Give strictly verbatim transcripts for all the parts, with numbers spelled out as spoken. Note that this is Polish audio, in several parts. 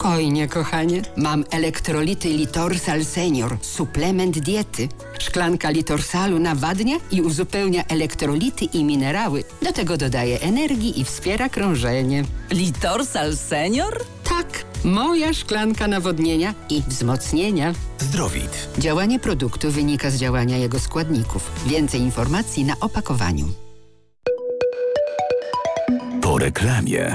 Spokojnie, kochanie. Mam elektrolity Litorsal Senior, suplement diety. Szklanka Litorsalu nawadnia i uzupełnia elektrolity i minerały. Do tego dodaje energii i wspiera krążenie. Litorsal Senior? Tak, moja szklanka nawodnienia i wzmocnienia. Zdrowit. Działanie produktu wynika z działania jego składników. Więcej informacji na opakowaniu. Po reklamie.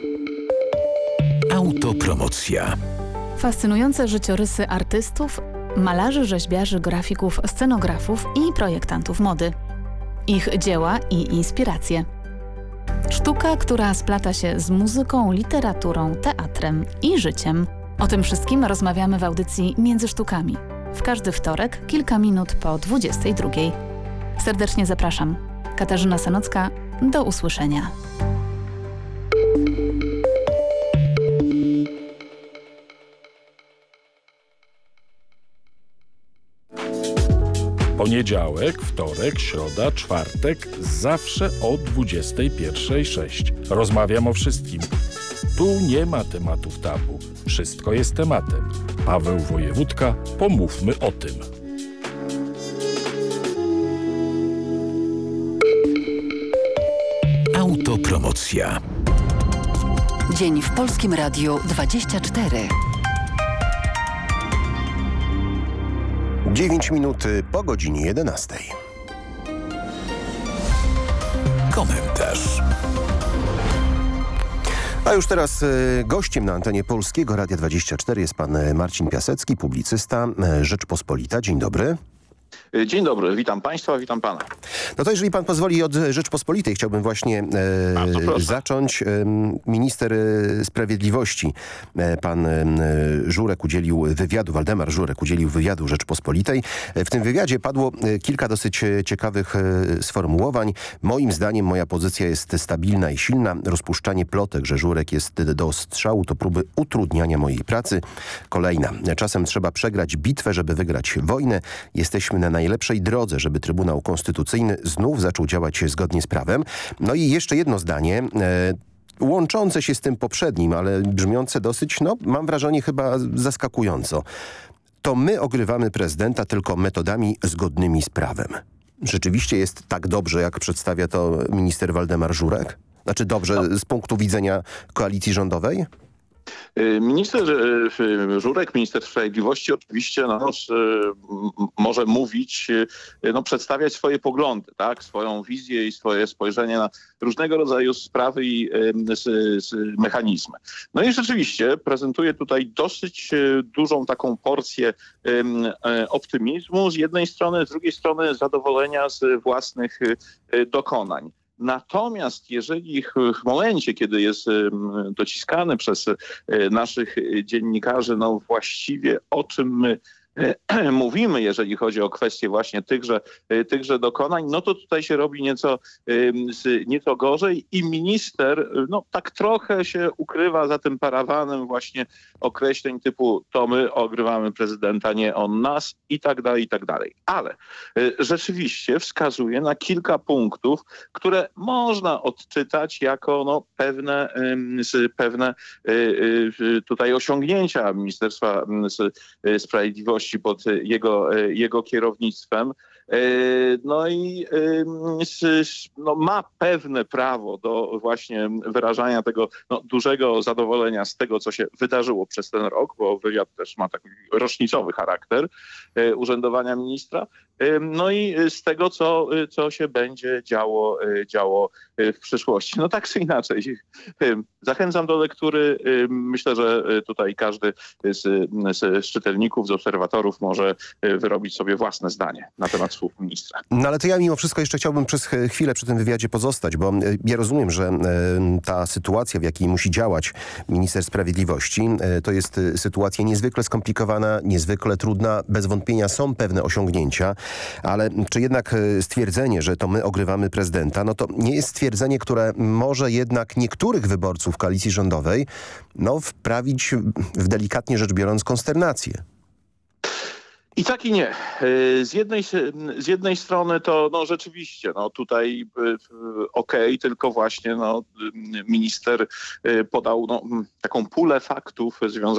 Autopromocja. Fascynujące życiorysy artystów, malarzy, rzeźbiarzy, grafików, scenografów i projektantów mody. Ich dzieła i inspiracje. Sztuka, która splata się z muzyką, literaturą, teatrem i życiem. O tym wszystkim rozmawiamy w audycji Między Sztukami. W każdy wtorek, kilka minut po dwudziestej drugiej. Serdecznie zapraszam. Katarzyna Sanocka, do usłyszenia. Poniedziałek, wtorek, środa, czwartek, zawsze o dwudziestej pierwszej sześć. Rozmawiam o wszystkim. Tu nie ma tematów tabu. Wszystko jest tematem. Paweł Wojewódka, pomówmy o tym. Autopromocja. Dzień w Polskim Radiu dwadzieścia cztery. dziewięć minut po godzinie jedenastej. Komentarz. A już teraz gościem na antenie Polskiego Radia dwadzieścia cztery jest pan Marcin Piasecki, publicysta, Rzeczpospolita. Dzień dobry. Dzień dobry, witam państwa, witam pana. No to jeżeli pan pozwoli, od Rzeczpospolitej chciałbym właśnie e, zacząć. E, minister Sprawiedliwości, e, pan e, Żurek udzielił wywiadu, Waldemar Żurek udzielił wywiadu Rzeczpospolitej. W tym wywiadzie padło kilka dosyć ciekawych e, sformułowań. Moim zdaniem moja pozycja jest stabilna i silna. Rozpuszczanie plotek, że Żurek jest do ostrzału, to próby utrudniania mojej pracy. Kolejna. Czasem trzeba przegrać bitwę, żeby wygrać wojnę. Jesteśmy na najlepszej drodze, żeby Trybunał Konstytucyjny znów zaczął działać zgodnie z prawem. No i jeszcze jedno zdanie, e, łączące się z tym poprzednim, ale brzmiące dosyć, no mam wrażenie chyba zaskakująco. To my ogrywamy prezydenta tylko metodami zgodnymi z prawem. Rzeczywiście jest tak dobrze, jak przedstawia to minister Waldemar Żurek? Znaczy dobrze no. z punktu widzenia koalicji rządowej? Minister Żurek, minister sprawiedliwości oczywiście no, może mówić, no, przedstawiać swoje poglądy, tak, swoją wizję i swoje spojrzenie na różnego rodzaju sprawy i z, z mechanizmy. No i rzeczywiście prezentuje tutaj dosyć dużą taką porcję optymizmu z jednej strony, z drugiej strony zadowolenia z własnych dokonań. Natomiast jeżeli w momencie, kiedy jest dociskany przez naszych dziennikarzy, no właściwie o czym my mówimy, jeżeli chodzi o kwestie właśnie tychże, tychże dokonań, no to tutaj się robi nieco, nieco gorzej i minister no tak trochę się ukrywa za tym parawanem właśnie określeń typu to my ogrywamy prezydenta, nie on nas i tak dalej, i tak dalej. Ale rzeczywiście wskazuje na kilka punktów, które można odczytać jako no pewne, pewne tutaj osiągnięcia Ministerstwa Sprawiedliwości pod jego, jego kierownictwem. No i no, ma pewne prawo do właśnie wyrażania tego no, dużego zadowolenia z tego, co się wydarzyło przez ten rok, bo wywiad też ma taki rocznicowy charakter urzędowania ministra. No i z tego, co, co się będzie działo, działo w przyszłości. No tak czy inaczej. Zachęcam do lektury. Myślę, że tutaj każdy z, z czytelników, z obserwatorów może wyrobić sobie własne zdanie na temat słów ministra. No ale to ja mimo wszystko jeszcze chciałbym przez chwilę przy tym wywiadzie pozostać, bo ja rozumiem, że ta sytuacja, w jakiej musi działać minister sprawiedliwości, to jest sytuacja niezwykle skomplikowana, niezwykle trudna. Bez wątpienia są pewne osiągnięcia, ale czy jednak stwierdzenie, że to my ogrywamy prezydenta, no to nie jest stwierdzenie, które może jednak niektórych wyborców koalicji rządowej no, wprawić w delikatnie rzecz biorąc konsternację. I tak i nie. Z jednej, z jednej strony to no rzeczywiście no tutaj okej, okay, tylko właśnie no, minister podał no, taką pulę faktów związanych